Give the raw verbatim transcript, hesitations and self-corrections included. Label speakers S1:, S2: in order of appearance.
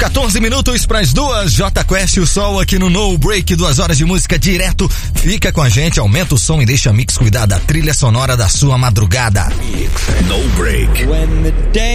S1: quatorze minutos pras duas, J Quest, o Sol aqui no No Break, duas horas de música direto. Fica com a gente, aumenta o som e deixa a Mix cuidar da trilha sonora da sua madrugada.
S2: No Break. When the day